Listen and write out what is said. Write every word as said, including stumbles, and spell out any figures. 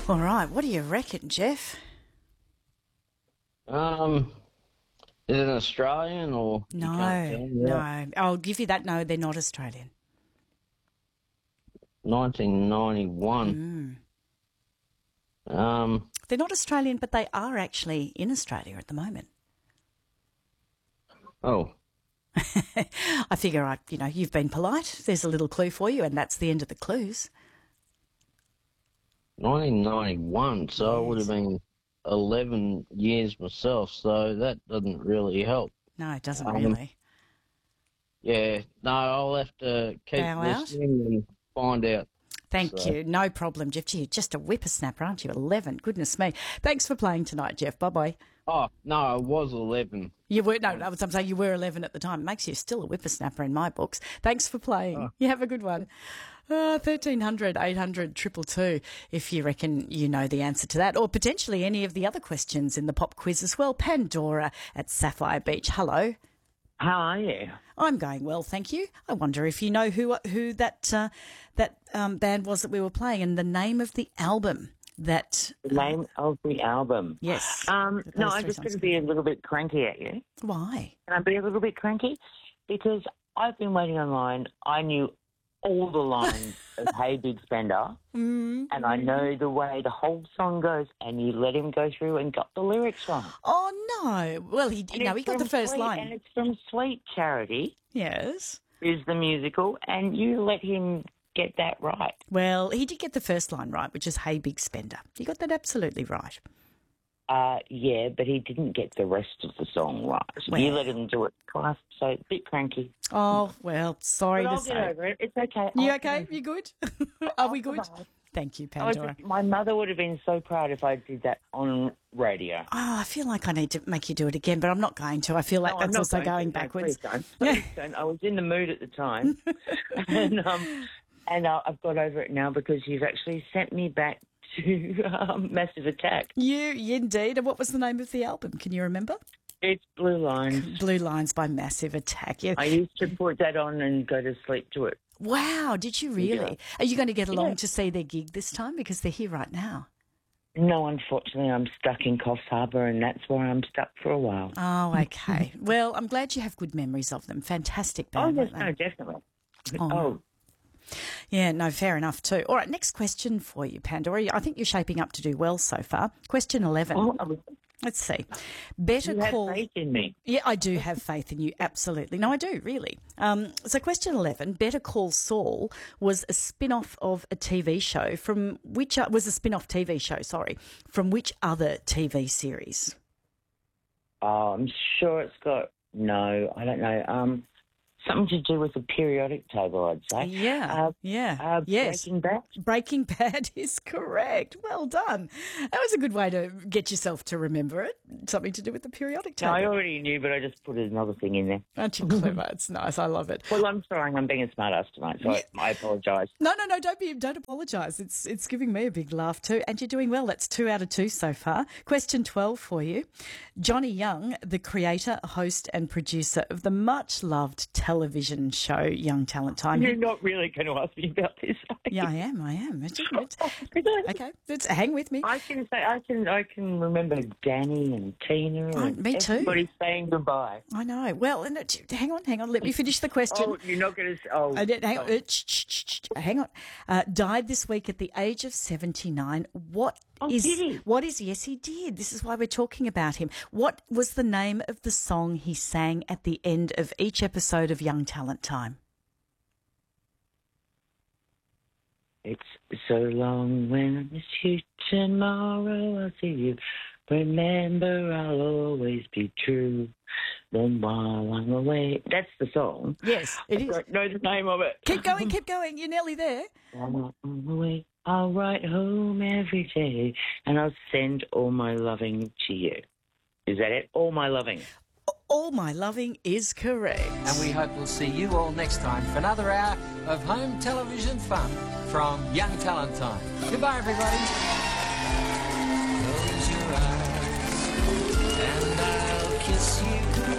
All right, what do you reckon, Jeff? Um, is it Australian or you No, can't tell me that? no. I'll give you that. No, they're not Australian. nineteen ninety-one. Mm. Um, They're not Australian, but they are actually in Australia at the moment. oh, I figure, I, you know, you've been polite. There's a little clue for you, and that's the end of the clues. nineteen ninety-one. So I would have been eleven years myself. So that doesn't really help. No, it doesn't Um, really. Yeah, no, I'll have to keep Bow out? listening and find out. Thank So- you. No problem, Jeff. Gee, you're just a whippersnapper, aren't you? eleven. Goodness me. Thanks for playing tonight, Jeff. Bye-bye. Oh, no, I was eleven. You were, no, I'm saying you were eleven at the time. It makes you still a whippersnapper in my books. Thanks for playing. Oh. You have a good one. Uh, thirteen hundred, eight hundred, two two two if you reckon you know the answer to that, or potentially any of the other questions in the pop quiz as well. Pandora at Sapphire Beach. Hello. How are you? I'm going well, thank you. I wonder if you know who who that uh, that um, band was that we were playing and the name of the album that... The name of the album. Yes. Um, Those no, three I'm just songs. going to be a little bit cranky at you. Why? Can I be a little bit cranky? Because I've been waiting online. I knew all the lines of Hey Big Spender, Mm. and I know the way the whole song goes, and you let him go through and got the lyrics wrong. Oh, no. Well, he And no, it's he got from the first Sweet, line. And it's from Sweet Charity, Yes. is the musical, and you let him get that right. Well, he did get the first line right, which is Hey Big Spender. You got that absolutely right. Uh, yeah, but he didn't get the rest of the song right. Well. You let him do it twice, so a bit cranky. Oh, well, sorry But to I'll say. get over it. It's okay. You I'll okay? get You good? Are we good? survive. Thank you, I was Pandora. just- my mother would have been so proud if I did that on radio. Oh, I feel like I need to make you do it again, but I'm not going to. I feel like No, I'm that's not also going to. going No, backwards. Please don't. Please don't. I was in the mood at the time, and um, and uh, I've got over it now because you've actually sent me back to um, Massive Attack. You, indeed. And what was the name of the album? Can you remember? It's Blue Lines. Blue Lines by Massive Attack. Yeah. I used to put that on and go to sleep to it. Wow, did you really? Yeah. Are you going to get along Yeah. to see their gig this time? Because they're here right now. No, unfortunately, I'm stuck in Coffs Harbour, and that's where I'm stuck for a while. Oh, okay. Well, I'm glad you have good memories of them. Fantastic Oh, band. yes, weren't they? no, definitely. Oh. Oh, Yeah, no, fair enough too. All right, next question for you, Pandora. I think you're shaping up to do well so far. Question eleven. oh I was, Let's see. Better you have call. faith in me. Yeah, I do have faith in you. Absolutely. No, I do, really. Um, so question eleven, Better Call Saul was a spin-off of a T V show from which, uh, was a spin-off T V show, sorry, from which other T V series? Oh, I'm sure it's got, no, I don't know, um, something to do with the periodic table, I'd say. Yeah, Uh, yeah, Uh, yes. Breaking Bad? Breaking Bad is correct. Well done. That was a good way to get yourself to remember it. Something to do with the periodic No, table. I already knew, but I just put another thing in there. Aren't you clever? It's nice. I love it. Well, I'm sorry, I'm being a smartass tonight, so I, I apologise. No, no, no, don't be, don't apologise. It's it's giving me a big laugh too. And you're doing well. That's two out of two so far. Question twelve for you. Johnny Young, the creator, host and producer of the much-loved television show Young Talent Time. You're not really going to ask me about this. are you? Yeah, I am, I am. It's- it's- Oh, really? okay, let's hang with me. I can say I can I can remember Danny and Tina Oh, and me too. everybody saying goodbye. I know. Well, and it, hang on, hang on. Let me finish the question. Oh, you're not going to. Oh, I did, hang on. oh. Uh, ch- ch- ch- ch- hang on. Uh, died this week at the age of seventy-nine. What Oh, is? did he? What is? Yes, he did. This is why we're talking about him. What was the name of the song he sang at the end of each episode of Young Talent Time? It's so long when I miss you. Tomorrow I'll see you. Remember, I'll always be true. Then while I'm away. That's the song. Yes, it I is. don't know the name of it. Keep going, keep going. You're nearly there. While I'm away, I'll write home every day, and I'll send all my loving to you. Is that it? All my loving. All my loving is correct. And we hope we'll see you all next time for another hour of home television fun from Young Talent Time. Goodbye, everybody. Close your eyes and I'll kiss you.